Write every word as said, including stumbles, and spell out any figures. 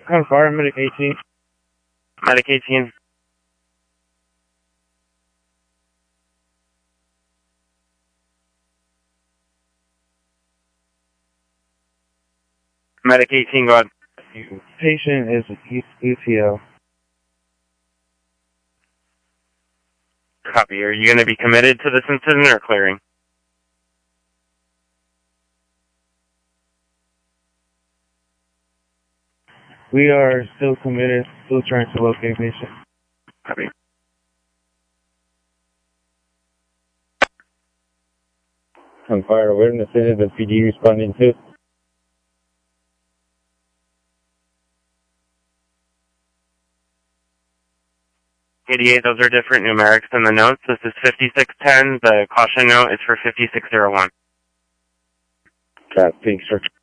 On fire, medic eighteen. Medic eighteen. Medic eighteen, go ahead. Patient is E T L. Copy. Are you going to be committed to this incident or clearing? We are still committed, still trying to locate patient. Copy. On fire awareness, the P D responding to. eighty-eight, those are different numerics in the notes. This is fifty-six ten. The caution note is for fifty-six oh one. Got it. Thanks, sir.